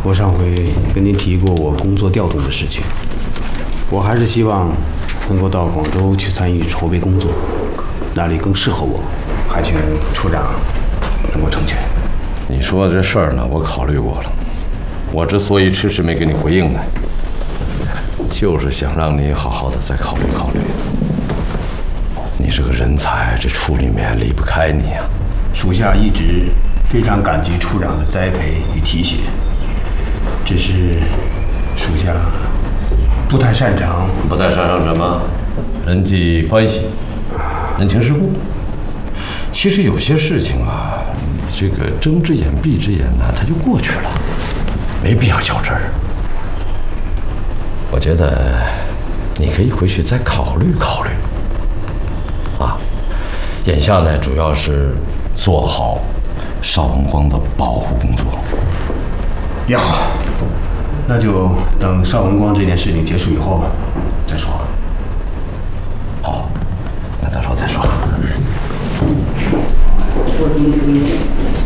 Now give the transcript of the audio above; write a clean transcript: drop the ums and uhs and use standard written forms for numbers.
我上回跟您提过我工作调动的事情，我还是希望能够到广州去参与筹备工作，那里更适合我，还请处长能够成全。 你说的这事儿呢，我考虑过了。我之所以迟迟没给你回应呢，就是想让你好好的再考虑考虑。你是个人才，这处里面离不开你啊。 属下一直非常感激处长的栽培与提携，只是属下不太擅长什么？人际关系、人情世故。其实有些事情啊，这个睁只眼闭只眼呢，它就过去了，没必要较真儿。我觉得你可以回去再考虑考虑。啊，眼下呢，主要是做好邵文光的保护工作。 也好，那就等邵文光这件事情结束以后再说。 好，那到时候再说。